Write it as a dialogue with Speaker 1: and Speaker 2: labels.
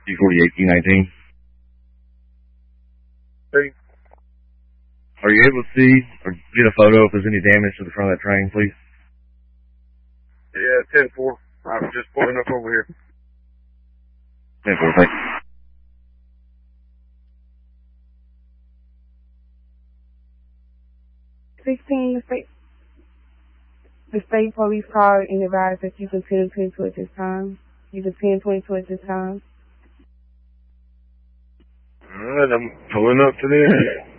Speaker 1: 248, Q19.
Speaker 2: Hey.
Speaker 1: Are you able to see or get a photo if there's any damage to the front of that train, please?
Speaker 2: Yeah, 10-4. I was just pulling up over here.
Speaker 1: 10-4, thanks.
Speaker 3: The state police called and advised that you can 10-22 at this time. You can 10-22 at this time.
Speaker 2: Alright, I'm pulling up to there.